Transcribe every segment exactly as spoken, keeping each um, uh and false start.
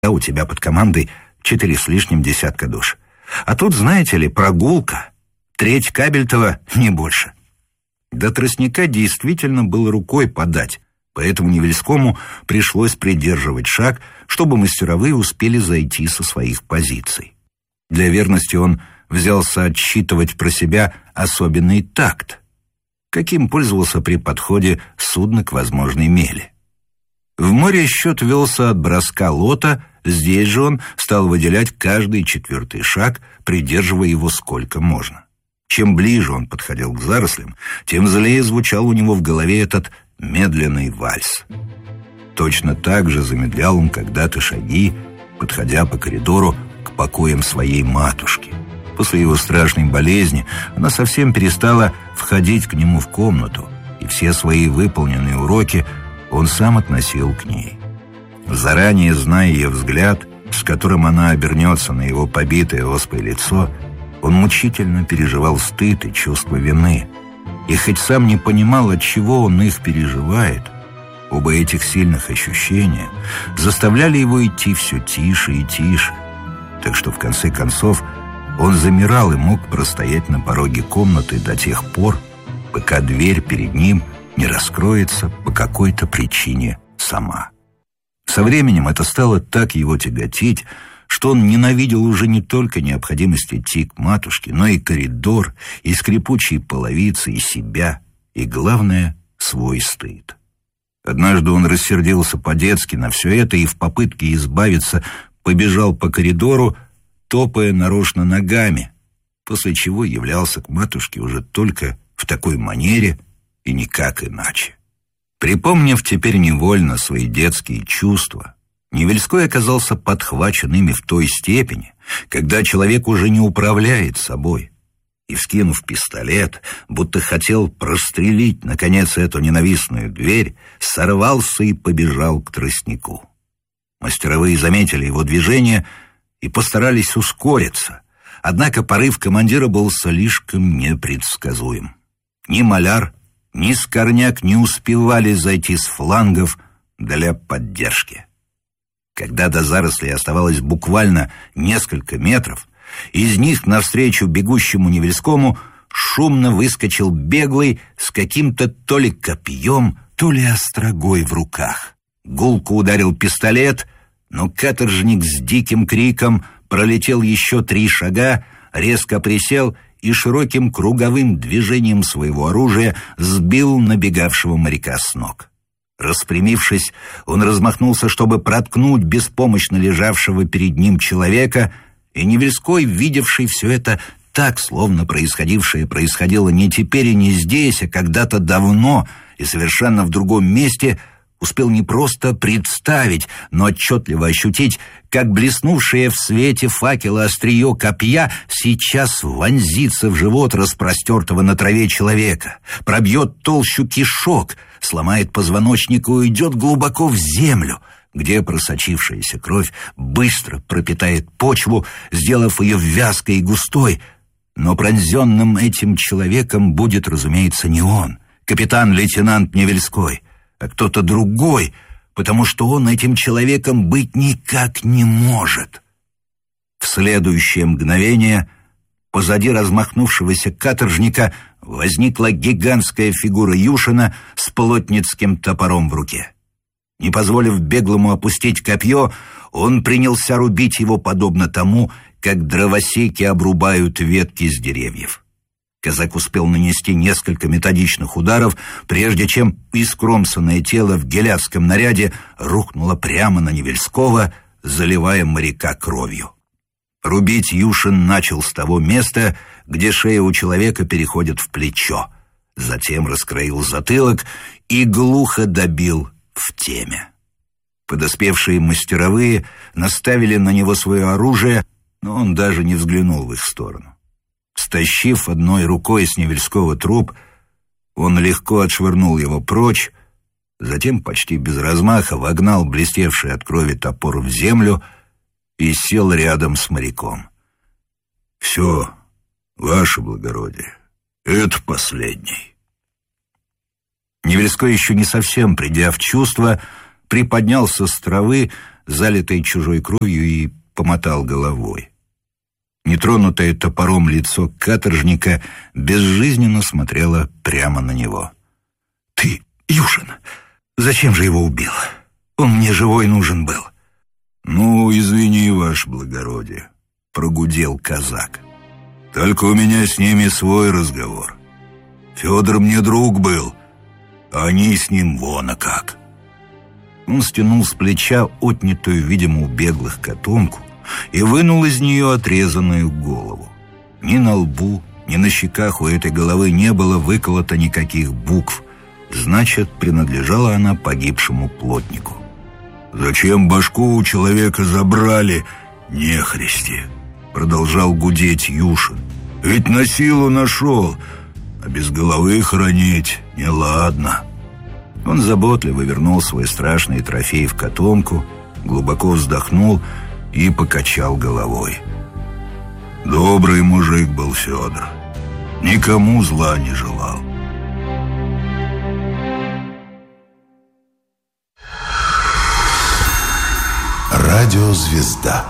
у тебя под командой четыре с лишним десятка душ. А тут, знаете ли, прогулка. Треть Кабельтова, не больше. До тростника действительно было рукой подать, поэтому Невельскому пришлось придерживать шаг, чтобы мастеровые успели зайти со своих позиций. Для верности он взялся отсчитывать про себя особенный такт, каким пользовался при подходе судна к возможной мели. В море счет велся от броска лота, здесь же он стал выделять каждый четвертый шаг, придерживая его сколько можно. Чем ближе он подходил к зарослям, тем злее звучал у него в голове этот медленный вальс. Точно так же замедлял он когда-то шаги, подходя по коридору к покоям своей матушки. После его страшной болезни она совсем перестала входить к нему в комнату, и все свои выполненные уроки он сам относил к ней. Заранее зная ее взгляд, с которым она обернется на его побитое оспой лицо, он мучительно переживал стыд и чувство вины. И хоть сам не понимал, от чего он их переживает, оба этих сильных ощущения заставляли его идти все тише и тише, так что в конце концов он замирал и мог простоять на пороге комнаты до тех пор, пока дверь перед ним не раскроется по какой-то причине сама. Со временем это стало так его тяготить, что он ненавидел уже не только необходимость идти к матушке, но и коридор, и скрипучие половицы, и себя, и, главное, свой стыд. Однажды он рассердился по-детски на все это и в попытке избавиться побежал по коридору, топая нарочно ногами, после чего являлся к матушке уже только в такой манере и никак иначе. Припомнив теперь невольно свои детские чувства, Невельской оказался подхвачен ими в той степени, когда человек уже не управляет собой, и, вскинув пистолет, будто хотел прострелить, наконец, эту ненавистную дверь, сорвался и побежал к тростнику. Мастеровые заметили его движение и постарались ускориться, однако порыв командира был слишком непредсказуем. Ни Маляр, ни Скорняк не успевали зайти с флангов для поддержки. Когда до зарослей оставалось буквально несколько метров, из них навстречу бегущему Невельскому шумно выскочил беглый с каким-то то ли копьем, то ли острогой в руках. Гулко ударил пистолет, но каторжник с диким криком пролетел еще три шага, резко присел и широким круговым движением своего оружия сбил набегавшего моряка с ног. Распрямившись, он размахнулся, чтобы проткнуть беспомощно лежавшего перед ним человека, и Невельской, видевший все это так, словно происходившее происходило не теперь и не здесь, а когда-то давно и совершенно в другом месте, успел не просто представить, но отчетливо ощутить, как блеснувшее в свете факела острие копья сейчас вонзится в живот распростертого на траве человека, пробьет толщу кишок, сломает позвоночник и уйдет глубоко в землю, где просочившаяся кровь быстро пропитает почву, сделав ее вязкой и густой. Но пронзенным этим человеком будет, разумеется, не он, капитан-лейтенант Невельской, а кто-то другой, потому что он этим человеком быть никак не может. В следующее мгновение позади размахнувшегося каторжника возникла гигантская фигура Юшина с плотницким топором в руке. Не позволив беглому опустить копье, он принялся рубить его подобно тому, как дровосеки обрубают ветки с деревьев. Казак успел нанести несколько методичных ударов, прежде чем искромсанное тело в геляцком наряде рухнуло прямо на Невельского, заливая моряка кровью. Рубить Юшин начал с того места, где шея у человека переходит в плечо, затем раскроил затылок и глухо добил в темя. Подоспевшие мастеровые наставили на него свое оружие, но он даже не взглянул в их сторону. Стащив одной рукой с Невельского труп, он легко отшвырнул его прочь, затем почти без размаха вогнал блестевший от крови топор в землю и сел рядом с моряком. «Все, ваше благородие, это последний». Невельской, еще не совсем придя в чувство, приподнялся с травы, залитой чужой кровью, и помотал головой. Нетронутое топором лицо каторжника безжизненно смотрело прямо на него. «Ты, Юшин, зачем же его убил? Он мне живой нужен был». «Ну, извини, ваше благородие», — прогудел казак. «Только у меня с ними свой разговор. Федор мне друг был, а они с ним вон а как». Он стянул с плеча отнятую, видимо, у беглых котомку и вынул из нее отрезанную голову. Ни на лбу, ни на щеках у этой головы не было выколото никаких букв. Значит, принадлежала она погибшему плотнику. «Зачем башку у человека забрали, нехристи?» — продолжал гудеть Юшин. «Ведь на силу нашел, а без головы хоронить неладно». Он заботливо вернул свой страшный трофей в котомку, глубоко вздохнул и покачал головой. «Добрый мужик был Федор, никому зла не желал». Радиозвезда.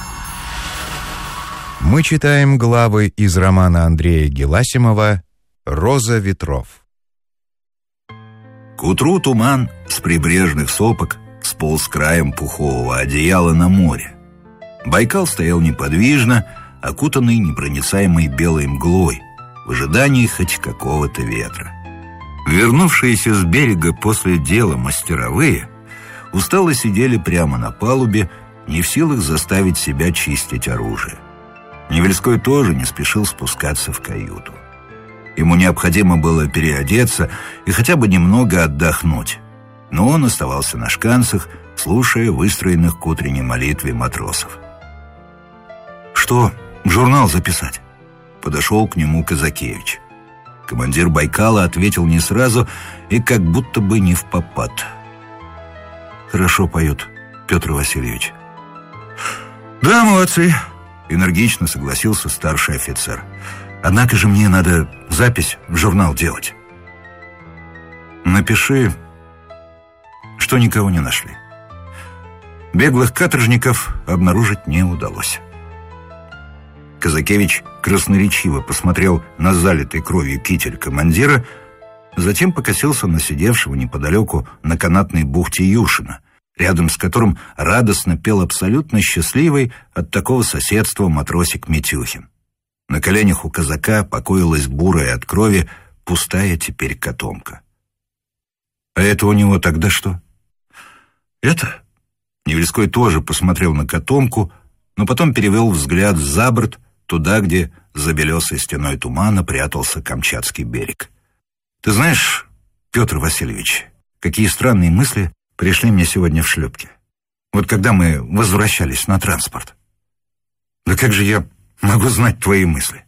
Мы читаем главы из романа Андрея Геласимова «Роза ветров». К утру туман с прибрежных сопок сполз краем пухового одеяла на море. Байкал стоял неподвижно, окутанный непроницаемой белой мглой, в ожидании хоть какого-то ветра. Вернувшиеся с берега после дела мастеровые устало сидели прямо на палубе, не в силах заставить себя чистить оружие. Невельской тоже не спешил спускаться в каюту. Ему необходимо было переодеться и хотя бы немного отдохнуть, но он оставался на шканцах, слушая выстроенных к утренней молитве матросов. «Что, журнал записать?» Подошел к нему Казакевич. Командир Байкала ответил не сразу и как будто бы не впопад. «Хорошо поют, Петр Васильевич». «Да, молодцы», — энергично согласился старший офицер. «Однако же мне надо запись в журнал делать». «Напиши, что никого не нашли. Беглых каторжников обнаружить не удалось». Казакевич красноречиво посмотрел на залитый кровью китель командира, затем покосился на сидевшего неподалеку на канатной бухте Юшина, рядом с которым радостно пел абсолютно счастливый от такого соседства матросик Митюхин. На коленях у казака покоилась бурая от крови пустая теперь котомка. «А это у него тогда что?» «Это?» Невельской тоже посмотрел на котомку, но потом перевел взгляд за борт, туда, где за белесой стеной тумана прятался Камчатский берег. «Ты знаешь, Петр Васильевич, какие странные мысли пришли мне сегодня в шлюпке. Вот когда мы возвращались на транспорт. Да как же я могу знать твои мысли?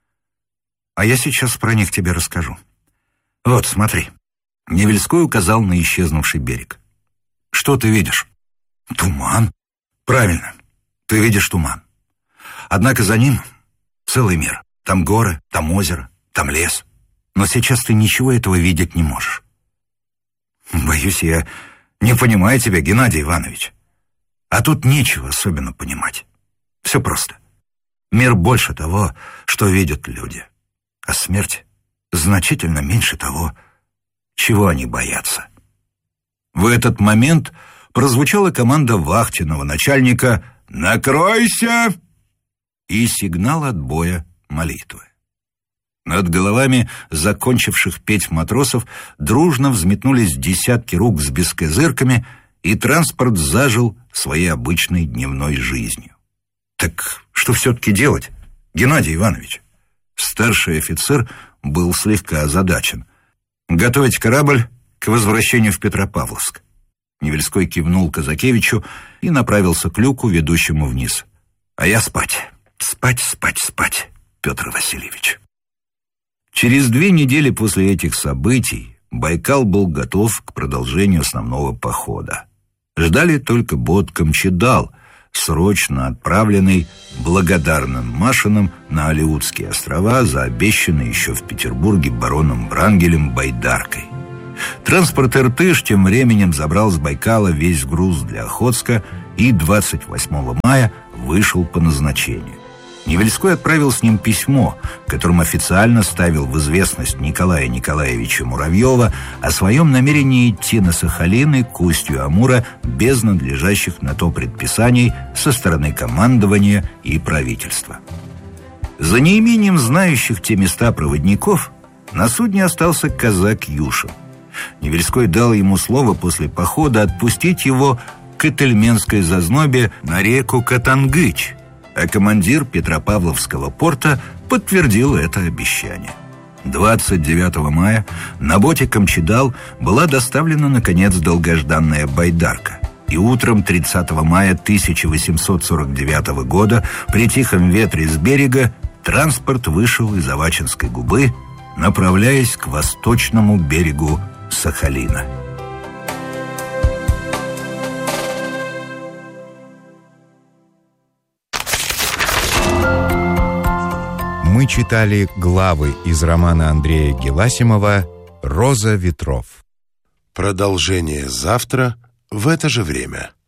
А я сейчас про них тебе расскажу. Вот, смотри». Невельской указал на исчезнувший берег. «Что ты видишь?» «Туман». «Правильно, ты видишь туман. Однако за ним целый мир. Там горы, там озеро, там лес. Но сейчас ты ничего этого видеть не можешь». «Боюсь, я не понимаю тебя, Геннадий Иванович. А тут нечего особенно понимать. Все просто. Мир больше того, что видят люди. А смерть значительно меньше того, чего они боятся». В этот момент прозвучала команда вахтенного начальника «Накройся!» и сигнал отбоя молитвы. Над головами закончивших петь матросов дружно взметнулись десятки рук с бескозырками, и транспорт зажил своей обычной дневной жизнью. «Так что все-таки делать, Геннадий Иванович?» Старший офицер был слегка озадачен. «Готовить корабль к возвращению в Петропавловск». Невельской кивнул Казакевичу и направился к люку, ведущему вниз. «А я спать, спать, спать, спать, Петр Васильевич». Через две недели после этих событий Байкал был готов к продолжению основного похода. Ждали только бот «Камчедал», срочно отправленный благодарным Машиным на Алеутские острова за обещанной еще в Петербурге бароном Врангелем байдаркой. Транспорт «Иртыш» тем временем забрал с Байкала весь груз для Охотска и двадцать восьмого мая вышел по назначению. Невельской отправил с ним письмо, которым официально ставил в известность Николая Николаевича Муравьева о своем намерении идти на Сахалин и к устью Амура без надлежащих на то предписаний со стороны командования и правительства. За неимением знающих те места проводников на судне остался казак Юшин. Невельской дал ему слово после похода отпустить его к Этельменской зазнобе на реку Катангыч, а командир Петропавловского порта подтвердил это обещание. двадцать девятого мая на боте «Камчедал» была доставлена, наконец, долгожданная байдарка. И утром тридцатого мая тысяча восемьсот сорок девятого года при тихом ветре с берега транспорт вышел из Авачинской губы, направляясь к восточному берегу Сахалина. Мы читали главы из романа Андрея Геласимова «Роза ветров». Продолжение завтра в это же время.